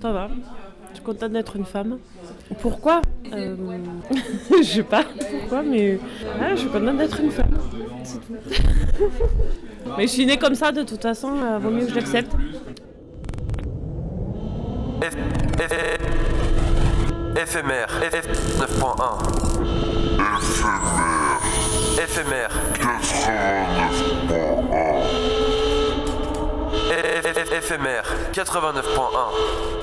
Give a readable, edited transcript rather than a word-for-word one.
Ça va. Je suis contente d'être une femme. Pourquoi Je sais pas pourquoi, mais je suis contente d'être une femme. C'est tout. Mais je suis née comme ça, de toute façon, vaut mieux que je l'accepte. Éphémère, 9.1. Éphémère, 89.1. Éphémère, 89.1.